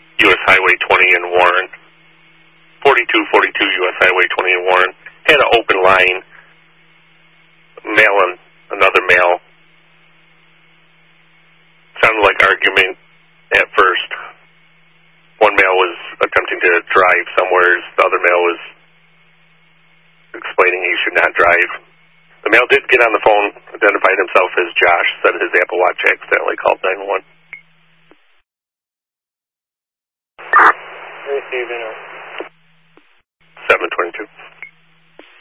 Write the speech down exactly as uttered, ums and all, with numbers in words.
U S Highway twenty in Warren. forty-two forty-two U S Highway twenty in Warren. Had an open line. Male and another male. Sounded like argument at first. One male was attempting to drive somewhere. The other male was explaining he should not drive. The male did get on the phone, identified himself as Josh, said his Apple Watch accidentally called nine one one. Receiving. seven twenty-two.